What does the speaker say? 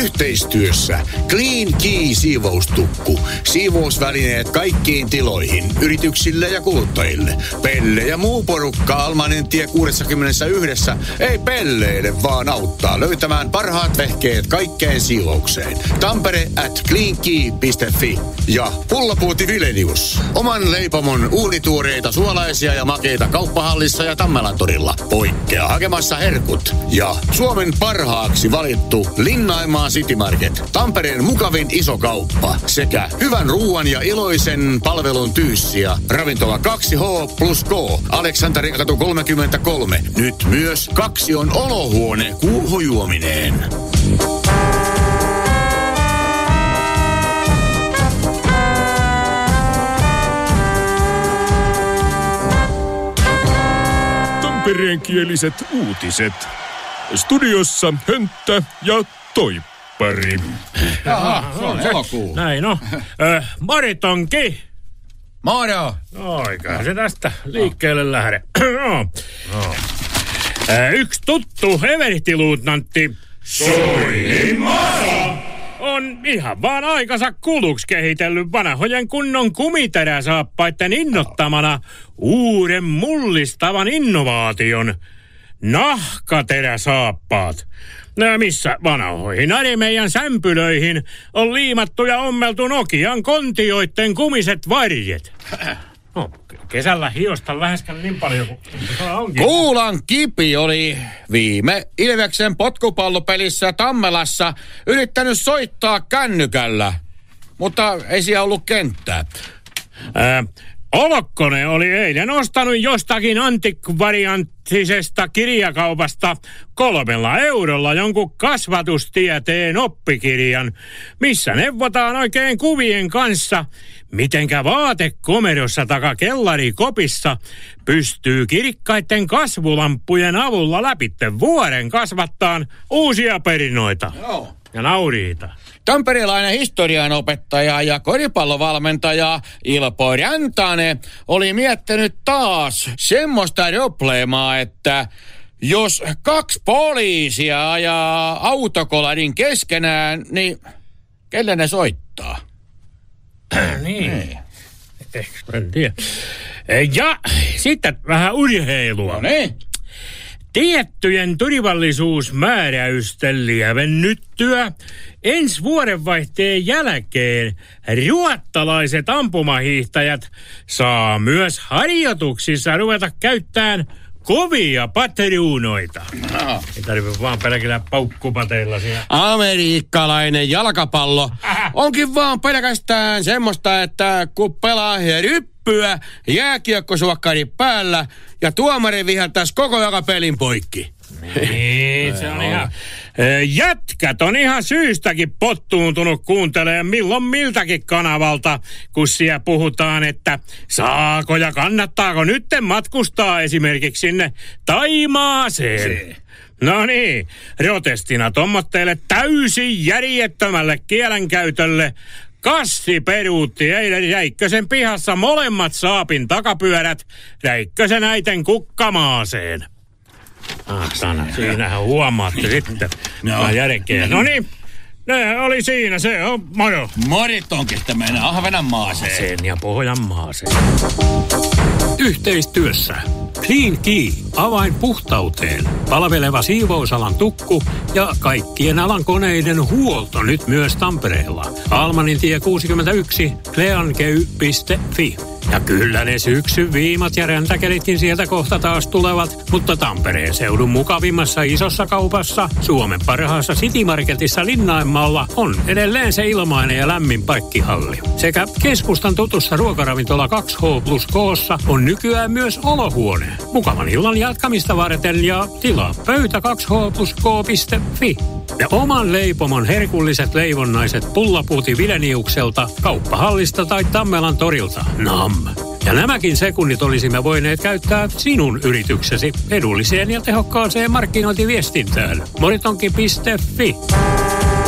Yhteistyössä Clean Key siivoustukku. Siivousvälineet kaikkiin tiloihin, yrityksille ja kuluttajille. Pelle ja muu porukka Almanentie 61 ei pelleile, vaan auttaa löytämään parhaat vehkeet kaikkeen siivoukseen. Tampere at cleankey.fi ja Pullapuuti Vilenius. Oman leipomon uunituoreita suolaisia ja makeita Kauppahallissa ja Tammelantorilla. Poikkea hakemassa herkut. Ja Suomen parhaaksi valittu Linnaimaa City Market. Tampereen mukavin iso kauppa. Sekä hyvän ruuan ja iloisen palvelun tyyssiä. Ravintola 2H plus K. Aleksanterikatu 33. Nyt myös 2 on olohuone kuuhujuomineen. Tampereenkieliset uutiset. Studiossa Hönttä ja Toippari. Jaha, se on elokuu. Näin on. Maritonki. Moro. Oikein se tästä liikkeelle lähde. Yksi tuttu everstiluutnantti Soilimassa on ihan vaan aikansa kuluksi kehitellyt vanhojen kunnon kumiteräsaappaiden innottamana uuden mullistavan innovaation. Nahkateräsaappaat. Missä vanhoihin meidän sämpylöihin on liimattu ja ommeltu Nokian kontioitten kumiset varjet. No, kesällä hiosta läheskään niin paljon kuin onkin. Kuulan Kipi oli viime Ilveksen potkupallopelissä Tammelassa yrittänyt soittaa kännykällä, mutta ei siellä ollut kenttää. Olokkonen oli eilen ostanut jostakin antikvarianttisesta kirjakaupasta 3 eurolla jonkun kasvatustieteen oppikirjan, missä neuvotaan oikein kuvien kanssa, mitenkä vaatekomerossa taka kellarikopissa pystyy kirkkaiden kasvulamppujen avulla läpitte vuoren kasvattaan uusia perinoita. Joo. Ja nauriita. Tamperelainen historianopettaja ja koripallovalmentaja Ilpo Rantanen oli miettinyt taas semmoista probleemaa, että jos 2 poliisia ajaa autokoladin keskenään, niin kelle ne soittaa? Niin. En tiedä. Ja sitten vähän urheilua. No niin. Tiettyjen turvallisuusmääräysten lievennyttyä ensi vuodenvaihteen jälkeen ruottalaiset ampumahiihtäjät saa myös harjoituksissa ruveta käyttämään kovia patruunoita. No. Ei tarvitse vaan pelkillä paukkupateilla siinä. Amerikkalainen jalkapallo onkin vaan pelkästään semmoista, että kun pelaa ryppyä jääkiekkosuokkari päällä ja tuomari viheltäisi koko joka pelin poikki. Niin, se on ihan... Jätkät on ihan syystäkin pottuuntunut kuuntelemaan milloin miltäkin kanavalta, kun siellä puhutaan, että saako ja kannattaako nytten matkustaa esimerkiksi sinne Taimaaseen. No niin, protestina tommotteille täysin järjettömälle kielenkäytölle. Kassi peruutti eilen Räikkösen pihassa molemmat saapin takapyörät Räikkösen äiten kukkamaaseen. Sana, siinähän huomaatte sitten. No järkeä. No niin, ne oli siinä, se on moro. Moritonkista mennään Ahvenanmaaseen. Sen ja Pohjanmaaseen. Yhteistyössä Clean Key, avain puhtauteen, palveleva siivousalan tukku ja kaikkien alan koneiden huolto nyt myös Tampereella. Almanintie 61, cleankey.fi. Ja kyllä ne syksyn viimat ja räntäkelitkin sieltä kohta taas tulevat, mutta Tampereen seudun mukavimmassa isossa kaupassa, Suomen parhaassa City Marketissa Linnainmaalla on edelleen se ilmainen ja lämmin paikkihalli. Sekä keskustan tutussa ruokaravintola 2H plus K:ssa on nykyään myös olohuone. Mukavan illan jatkamista varten ja tilaa pöytä 2H plus K.fi. Ja oman leipomon herkulliset leivonnaiset Pullapuuti Vileniukselta, Kauppahallista tai Tammelan torilta. Nam! Ja nämäkin sekunnit olisimme voineet käyttää sinun yrityksesi edulliseen ja tehokkaaseen markkinointiviestintään. Moritonki.fi